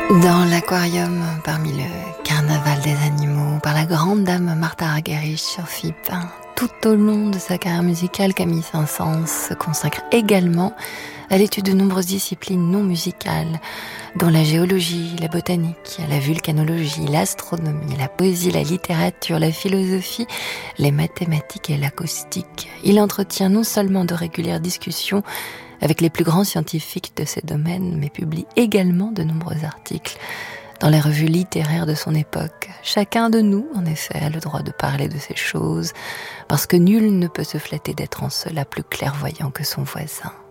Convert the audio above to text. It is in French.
Dans l'aquarium, parmi le carnaval des animaux, par la grande dame Martha Argerich sur FIP, tout au long de sa carrière musicale, Camille Saint-Saëns se consacre également à l'étude de nombreuses disciplines non musicales, dont la géologie, la botanique, la vulcanologie, l'astronomie, la poésie, la littérature, la philosophie, les mathématiques et l'acoustique. Il entretient non seulement de régulières discussions avec les plus grands scientifiques de ces domaines, mais publie également de nombreux articles dans les revues littéraires de son époque. Chacun de nous, en effet, a le droit de parler de ces choses, parce que nul ne peut se flatter d'être en cela plus clairvoyant que son voisin.